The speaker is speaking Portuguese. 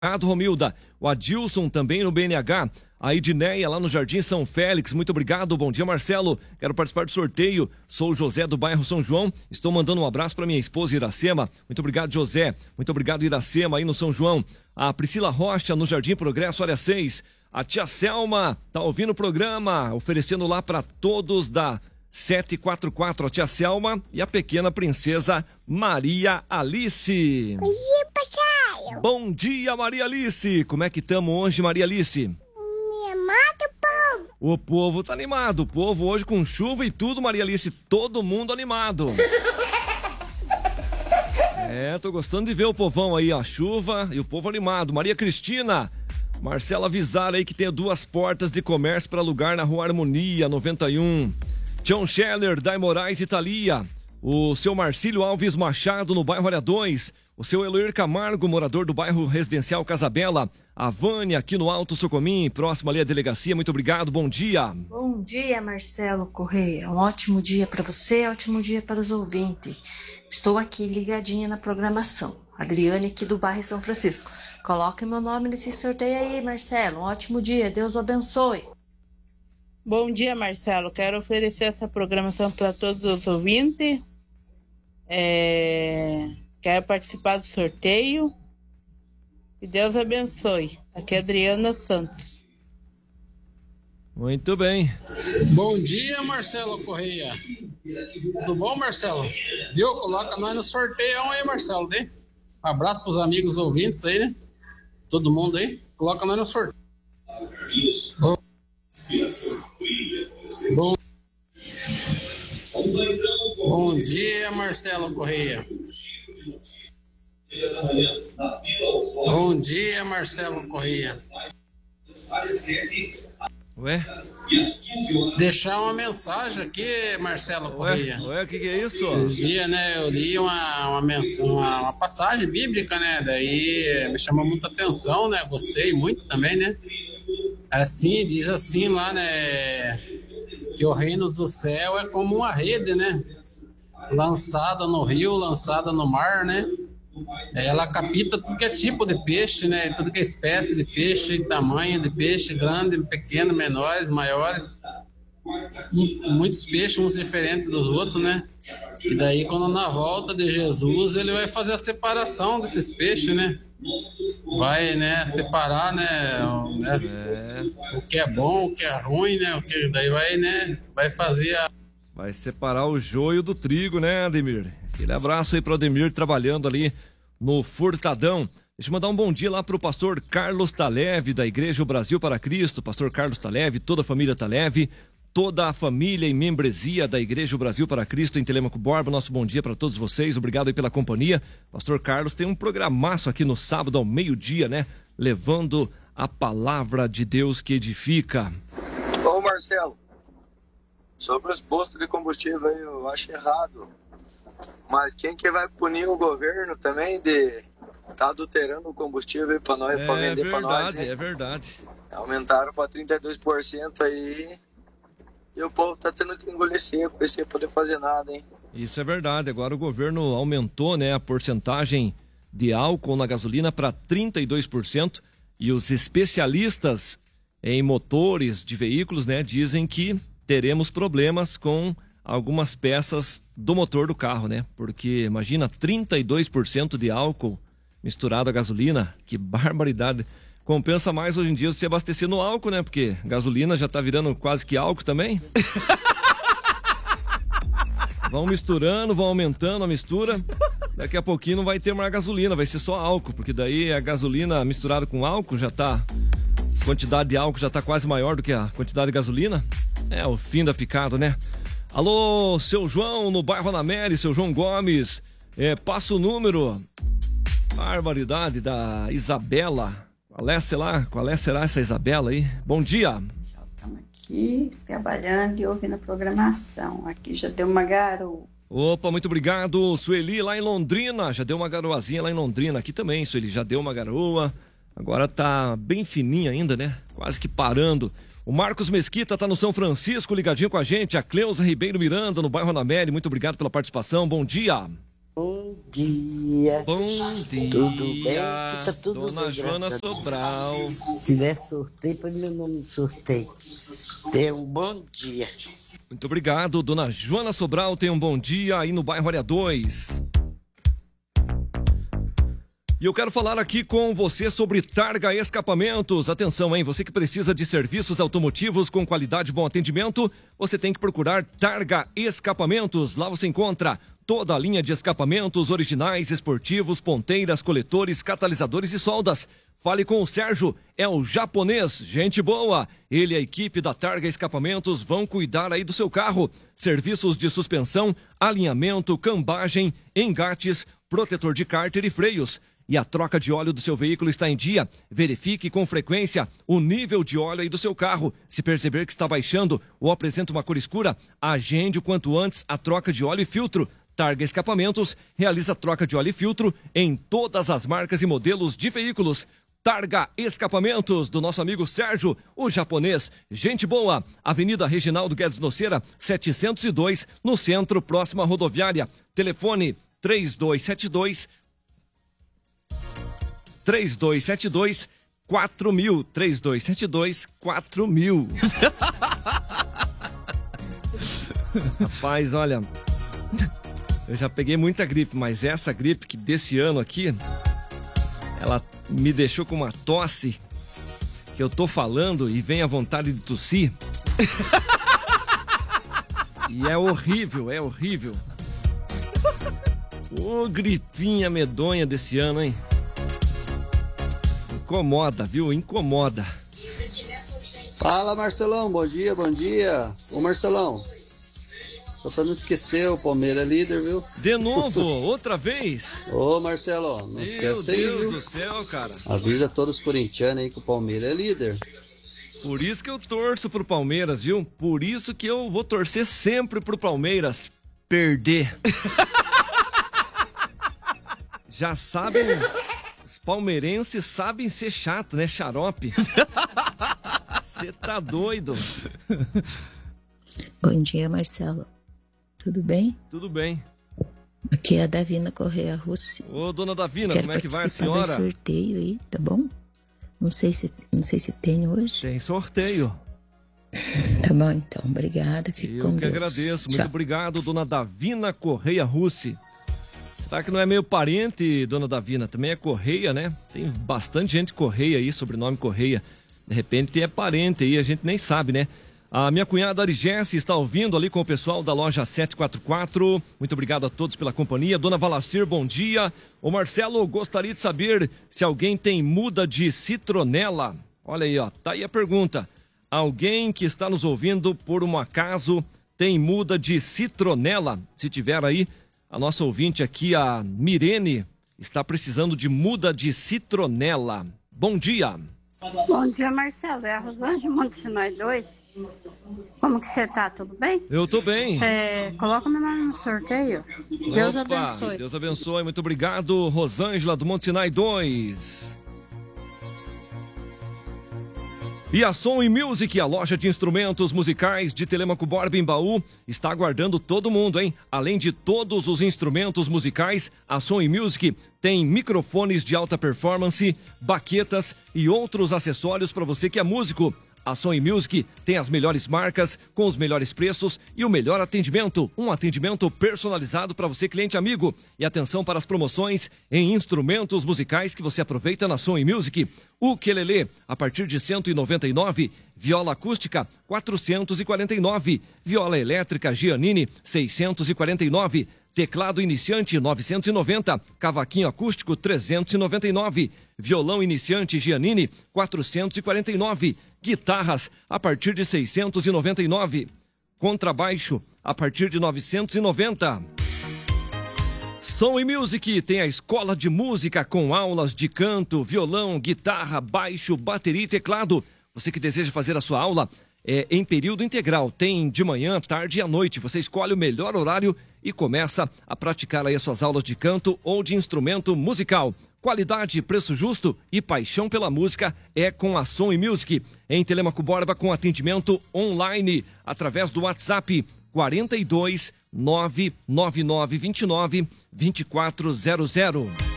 Romilda. O Adilson também no BNH. A Edneia lá no Jardim São Félix, muito obrigado. Bom dia, Marcelo. Quero participar do sorteio. Sou o José do bairro São João. Estou mandando um abraço para minha esposa Iracema. Muito obrigado, José. Muito obrigado, Iracema, aí no São João. A Priscila Rocha no Jardim Progresso, área 6. A tia Selma tá ouvindo o programa, oferecendo lá para todos da 744, a tia Selma e a pequena princesa Maria Alice. Bom dia, papai. Bom dia, Maria Alice. Como é que estamos hoje, Maria Alice? Animado, povo. O povo tá animado. O povo hoje com chuva e tudo, Maria Alice. Todo mundo animado. Tô gostando de ver o povão aí, a chuva e o povo animado. Maria Cristina, Marcela avisar aí que tem 2 portas de comércio para alugar na Rua Harmonia 91. John Scheller, Dai Moraes, Italia. O seu Marcílio Alves Machado no bairro Área 2. O seu Eloir Camargo, morador do bairro Residencial Casabela. A Vânia aqui no Alto Socomim, próximo ali à delegacia. Muito obrigado, bom dia. Bom dia, Marcelo Correia. Um ótimo dia para você, ótimo dia para os ouvintes. Estou aqui ligadinha na programação. Adriane aqui do bairro São Francisco. Coloque meu nome nesse sorteio aí, Marcelo. Um ótimo dia, Deus o abençoe. Bom dia, Marcelo. Quero oferecer essa programação para todos os ouvintes. Quero participar do sorteio. Que Deus abençoe. Aqui é Adriana Santos. Muito bem. Bom dia, Marcelo Correia. Tudo bom, Marcelo? Viu? Coloca nós no sorteio aí, Marcelo, né? Um abraço pros amigos ouvintes aí, né? Todo mundo aí. Coloca nós no sorteio. Bom dia, Marcelo Correia. Bom dia, Marcelo Correia. Ué? Deixar uma mensagem aqui, Marcelo Correia. Ué, o que é isso? Esses dias, né, eu li uma passagem bíblica, né, daí me chamou muita atenção, né, gostei muito também, né. Assim, diz assim lá, né, que o reino do céu é como uma rede, né, lançada no rio, lançada no mar, né. Ela capta tudo que é tipo de peixe, né? Tudo que é espécie de peixe, tamanho de peixe, grande, pequeno, menores, maiores. Muitos peixes, uns diferentes dos outros, né? E daí, quando na volta de Jesus, ele vai fazer a separação desses peixes, né? Vai, né, separar, né, o que é bom, o que é ruim, né? O que daí vai, né, vai fazer Vai separar o joio do trigo, né, Ademir? Aquele abraço aí pro Ademir trabalhando ali no Furtadão. Deixa eu mandar um bom dia lá pro pastor Carlos Taleve, da Igreja O Brasil para Cristo. Pastor Carlos Taleve, toda a família Taleve, toda a família e membresia da Igreja O Brasil para Cristo em Telêmaco Borba. Nosso bom dia para todos vocês. Obrigado aí pela companhia. Pastor Carlos tem um programaço aqui no sábado ao meio-dia, né? Levando a palavra de Deus que edifica. Ô Marcelo, sobre os postos de combustível aí, eu acho errado. Mas quem que vai punir o governo também de tá adulterando o combustível aí pra nós, pra vender pra nós? É verdade. Aumentaram pra 32% aí e o povo tá tendo que engolir seco sem poder fazer nada, hein? Isso é verdade. Agora o governo aumentou, né, a porcentagem de álcool na gasolina para 32% e os especialistas em motores de veículos, né, dizem que teremos problemas com algumas peças do motor do carro, né? Porque imagina 32% de álcool misturado a gasolina, que barbaridade. Compensa mais hoje em dia você abastecer no álcool, né? Porque gasolina já tá virando quase que álcool também. Vão misturando, vão aumentando a mistura. Daqui a pouquinho não vai ter mais gasolina, vai ser só álcool, porque daí a gasolina misturada com álcool já tá... A quantidade de álcool já tá quase maior do que a quantidade de gasolina. É o fim da picada, né? Alô, seu João, no bairro Anamere, seu João Gomes. Passa o número. Barbaridade da Isabela. Qual será essa Isabela aí? Bom dia. Estamos aqui trabalhando e ouvindo a programação. Aqui já deu uma garoa. Opa, muito obrigado. Sueli lá em Londrina. Já deu uma garoazinha lá em Londrina. Aqui também, Sueli, já deu uma garoa. Agora tá bem fininha ainda, né? Quase que parando. O Marcos Mesquita tá no São Francisco, ligadinho com a gente. A Cleusa Ribeiro Miranda, no bairro Anamere. Muito obrigado pela participação. Bom dia. Bom dia. Bom dia. Tudo bem? Tá tudo Dona bem, Joana graças a Deus. Sobral. Se tiver sorteio, põe meu nome no sorteio. Tenha um bom dia. Muito obrigado, Dona Joana Sobral. Tenha um bom dia aí no bairro Área 2. E eu quero falar aqui com você sobre Targa Escapamentos. Atenção, hein? Você que precisa de serviços automotivos com qualidade e bom atendimento, você tem que procurar Targa Escapamentos. Lá você encontra toda a linha de escapamentos originais, esportivos, ponteiras, coletores, catalisadores e soldas. Fale com o Sérgio, é o japonês, gente boa. Ele e a equipe da Targa Escapamentos vão cuidar aí do seu carro. Serviços de suspensão, alinhamento, cambagem, engates, protetor de cárter e freios. E a troca de óleo do seu veículo está em dia. Verifique com frequência o nível de óleo aí do seu carro. Se perceber que está baixando ou apresenta uma cor escura, agende o quanto antes a troca de óleo e filtro. Targa Escapamentos realiza troca de óleo e filtro em todas as marcas e modelos de veículos. Targa Escapamentos, do nosso amigo Sérgio, o japonês. Gente boa, Avenida Reginaldo Guedes Noceira, 702, no centro, próximo à rodoviária. Telefone 3272 4000. 3272 4000. Rapaz, olha, eu já peguei muita gripe, mas essa gripe que desse ano aqui, ela me deixou com uma tosse que eu tô falando e vem a vontade de tossir. E é horrível, é horrível. Ô, gripinha medonha desse ano, hein? Incomoda, viu? Incomoda. Fala, Marcelão, bom dia, bom dia. Ô, Marcelão, só pra não esquecer, o Palmeiras é líder, viu? De novo, outra vez? Ô, Marcelo, não esquece aí, Meu Deus viu? do céu, cara. Avisa todos os corintianos aí que o Palmeiras é líder. Por isso que eu torço pro Palmeiras, viu? Por isso que eu vou torcer sempre pro Palmeiras perder. Já sabem, os palmeirenses sabem ser chato, né, xarope? Você tá doido. Bom dia, Marcelo. Tudo bem? Tudo bem. Aqui é a Davina Correia Russi. Ô, dona Davina, Quero como é que vai a participar senhora? do sorteio aí, tá bom? Não sei se tem hoje. Tem sorteio. Tá bom, então. Obrigada. Fique com Eu que Deus. agradeço. Muito Tchau. obrigado, dona Davina Correia Russi. Será que não é meio parente, dona Davina? Também é Correia, né? Tem bastante gente Correia aí, sobrenome Correia. De repente é parente aí, a gente nem sabe, né? A minha cunhada Arigesse está ouvindo ali com o pessoal da loja 744. Muito obrigado a todos pela companhia. Dona Valacir, bom dia. Ô Marcelo, gostaria de saber se alguém tem muda de citronela. Olha aí, ó, tá aí a pergunta. Alguém que está nos ouvindo por um acaso tem muda de citronela? Se tiver aí, a nossa ouvinte aqui, a Mirene, está precisando de muda de citronela. Bom dia. Bom dia, Marcelo. É a Rosângela Monte Sinai 2. Como que você tá? Tudo bem? Eu tô bem. Coloca meu nome no sorteio. Deus Opa, abençoe. Deus abençoe. Muito obrigado, Rosângela do Monte Sinai 2. E a Som e Music, a loja de instrumentos musicais de Telêmaco Borba em Baú, está aguardando todo mundo, hein? Além de todos os instrumentos musicais, a Som e Music tem microfones de alta performance, baquetas e outros acessórios para você que é músico. A Som e Music tem as melhores marcas, com os melhores preços e o melhor atendimento. Um atendimento personalizado para você, cliente amigo. E atenção para as promoções em instrumentos musicais que você aproveita na Som e Music. Ukelele, a partir de R$ 199. Viola acústica, R$ 449. Viola elétrica Giannini, R$ 649. Teclado iniciante, 990. Cavaquinho acústico, 399. Violão iniciante Giannini, 449. Guitarras, a partir de 699. Contrabaixo, a partir de 990. Som e Music tem a escola de música com aulas de canto, violão, guitarra, baixo, bateria e teclado. Você que deseja fazer a sua aula em período integral, tem de manhã, tarde e à noite. Você escolhe o melhor horário e começa a praticar aí as suas aulas de canto ou de instrumento musical. Qualidade, preço justo e paixão pela música é com a Som e Music. Em Telêmaco Borba, com atendimento online, através do WhatsApp 42 99929 2400.